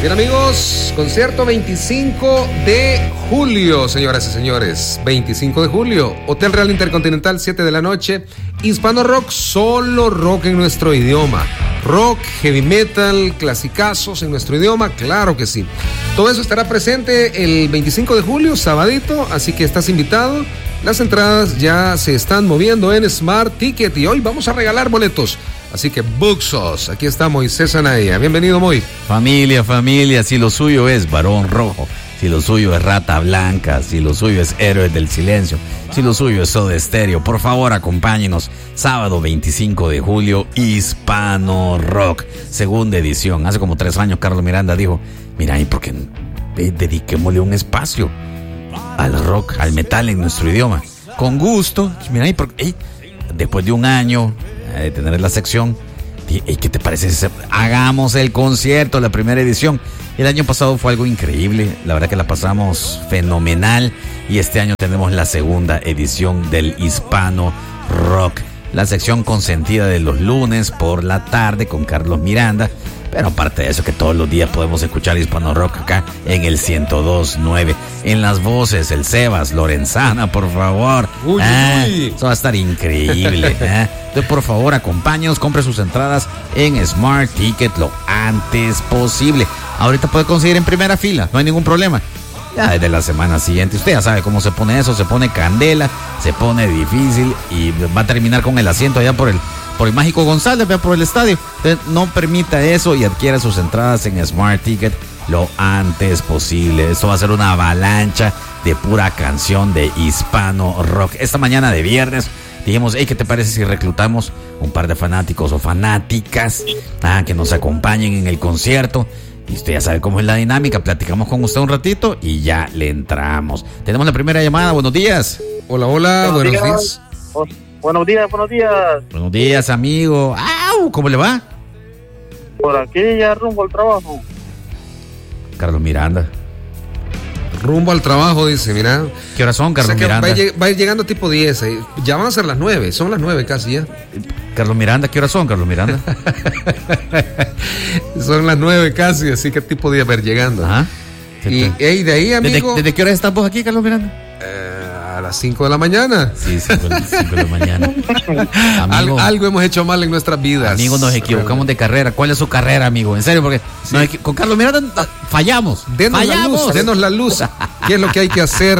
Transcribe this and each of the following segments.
Bien, amigos, concierto 25 de julio, señoras y señores. 25 de julio, Hotel Real Intercontinental, 7 de la noche. Hispano Rock, solo rock en nuestro idioma. Rock, heavy metal, clasicazos en nuestro idioma, claro que sí. Todo eso estará presente el 25 de julio, sabadito, así que estás invitado. Las entradas ya se están moviendo en Smart Ticket y hoy vamos a regalar boletos. Así que Buxos, aquí está Moisés Anaya. Bienvenido, Moy. Familia, si lo suyo es Barón Rojo, si lo suyo es Rata Blanca, si lo suyo es Héroes del Silencio, si lo suyo es Soda Stereo, por favor acompáñenos. Sábado 25 de julio, Hispano Rock, segunda edición. Hace como 3 años Carlos Miranda dijo, mira, ¿y por qué dediquémosle un espacio al rock, al metal en nuestro idioma? Con gusto. Mira, ¿y por qué? Después de un año de tener la sección, ¿qué te parece? Hagamos el concierto, la primera edición. El año pasado fue algo increíble, la verdad que la pasamos fenomenal, y este año tenemos la segunda edición del Hispano Rock, la sección consentida de los lunes por la tarde con Carlos Miranda. Pero aparte de eso, que todos los días podemos escuchar Hispano Rock acá en el 102.9. En las voces, el Sebas, Lorenzana, por favor. Uy. Eso va a estar increíble. Entonces, por favor, acompáñenos, compre sus entradas en Smart Ticket lo antes posible. Ahorita puede conseguir en primera fila, no hay ningún problema. Ya desde la semana siguiente, usted ya sabe cómo se pone eso, se pone candela, se pone difícil y va a terminar con el asiento allá por el Mágico González, vea, por el estadio. Entonces, no permita eso y adquiera sus entradas en Smart Ticket lo antes posible. Esto va a ser una avalancha de pura canción de Hispano Rock. Esta mañana de viernes dijimos, ¿qué te parece si reclutamos un par de fanáticos o fanáticas que nos acompañen en el concierto? Y usted ya sabe cómo es la dinámica. Platicamos con usted un ratito y ya le entramos. Tenemos la primera llamada. Buenos días. Hola, buenos días. Buenos días. Buenos días, amigo. ¡Au! ¿Cómo le va? Por aquí ya rumbo al trabajo. Carlos Miranda. Rumbo al trabajo, dice, mira. ¿Qué horas son, Carlos Miranda? Va a ir llegando tipo 10. Ya van a ser las 9. Son las 9 casi ya. Carlos Miranda, ¿qué horas son, Carlos Miranda? Son las 9 casi, así que tipo 10 va a ir llegando. Ajá. Y de ahí, amigo. ¿Desde qué hora estás vos aquí, Carlos Miranda? A las 5 de la mañana. Sí, 5 de la mañana. Amigo, algo hemos hecho mal en nuestras vidas. Amigo, nos equivocamos de carrera. ¿Cuál es su carrera, amigo? En serio, porque con Carlos Miranda fallamos. Denos la luz. ¿Qué es lo que hay que hacer?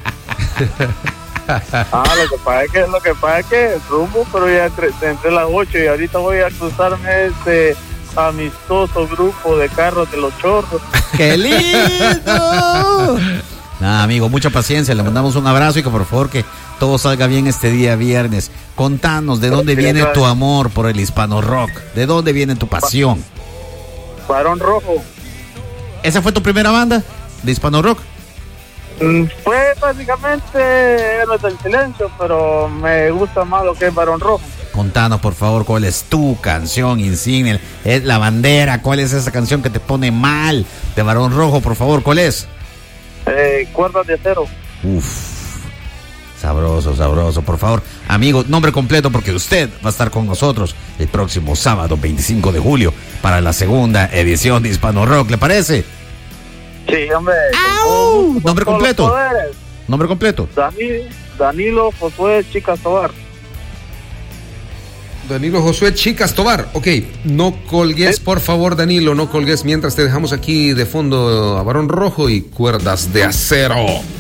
Lo que pasa es que rumbo, pero ya entre las 8 y ahorita voy a cruzarme este amistoso grupo de carros de los Chorros. ¡Qué lindo! Nada, amigo, mucha paciencia, le mandamos un abrazo y que por favor que todo salga bien este día viernes. Contanos, ¿de dónde viene tu amor por el Hispano Rock? ¿De dónde viene tu pasión? Barón Rojo. ¿Esa fue tu primera banda de Hispano Rock? Fue básicamente Héroes del Silencio, pero me gusta más lo que es Barón Rojo. Contanos, por favor, ¿cuál es tu canción insignia? ¿Es la bandera? ¿Cuál es esa canción que te pone mal de Barón Rojo? Por favor, ¿cuál es? Cuerdas de Acero. Sabroso, por favor. Amigo, nombre completo porque usted va a estar con nosotros el próximo sábado 25 de julio para la segunda edición de Hispano Rock, ¿le parece? Sí, hombre. Nombre completo. Nombre completo. Danilo Josué Chicas Tobar. Danilo Josué Chicas Tobar. Ok, no colgues, por favor, Danilo, no colgues mientras te dejamos aquí de fondo a Barón Rojo y Cuerdas de Acero.